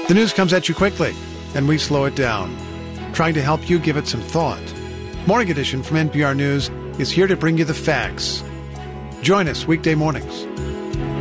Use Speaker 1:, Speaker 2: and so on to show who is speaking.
Speaker 1: The news comes at you quickly, and we slow it down, trying to help you give it some thought. Morning Edition from NPR News is here to bring you the facts. Join us weekday mornings.